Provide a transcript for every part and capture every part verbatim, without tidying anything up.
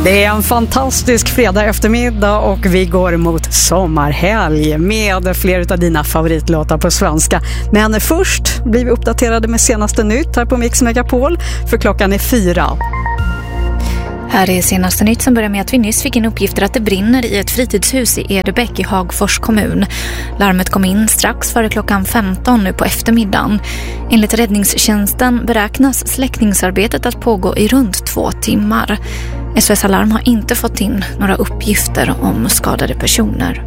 Det är en fantastisk fredag eftermiddag och vi går mot sommarhelg med fler av dina favoritlåtar på svenska. Men först blir vi uppdaterade med senaste nytt här på Mix Megapol, för klockan är fyra. Här är senaste nytt som börjar med att vi nyss fick in uppgifter att det brinner i ett fritidshus i Edebäck i Hagfors kommun. Larmet kom in strax före klockan femton nu på eftermiddagen. Enligt räddningstjänsten beräknas släckningsarbetet att pågå i runt två timmar. S O S Alarm har inte fått in några uppgifter om skadade personer.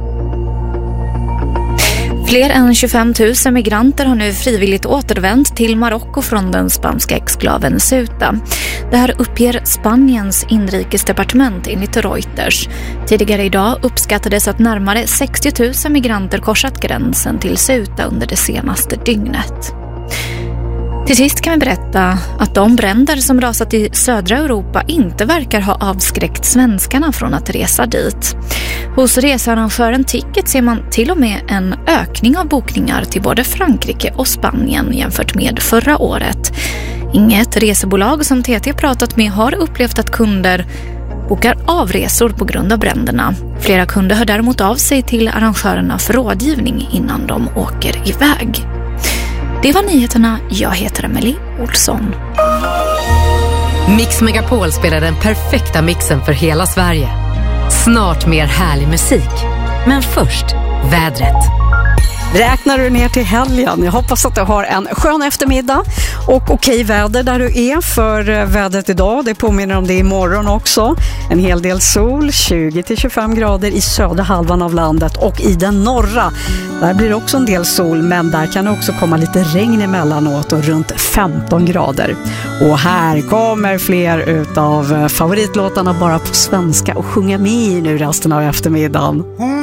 Fler än tjugofem tusen migranter har nu frivilligt återvänt till Marocko från den spanska exklaven Ceuta. Det här uppger Spaniens inrikesdepartement enligt Reuters. Tidigare idag uppskattades att närmare sextio tusen migranter korsat gränsen till Ceuta under det senaste dygnet. Till sist kan vi berätta att de bränder som rasat i södra Europa inte verkar ha avskräckt svenskarna från att resa dit. Hos researrangören Ticket ser man till och med en ökning av bokningar till både Frankrike och Spanien jämfört med förra året. Inget resebolag som T T pratat med har upplevt att kunder bokar av resor på grund av bränderna. Flera kunder hör däremot av sig till arrangörerna för rådgivning innan de åker iväg. Det var nyheterna. Jag heter Emelie Olsson. Mix Megapol spelar den perfekta mixen för hela Sverige. Snart mer härlig musik. Men först, vädret. Räknar du ner till helgen? Jag hoppas att du har en skön eftermiddag och okej väder där du är, för vädret idag, det påminner om det imorgon också. En hel del sol, tjugo till tjugofem grader i södra halvan av landet, och i den norra, där blir det också en del sol, men där kan det också komma lite regn emellanåt och runt femton grader. Och här kommer fler utav favoritlåtarna bara på svenska och sjunga med nu resten av eftermiddagen.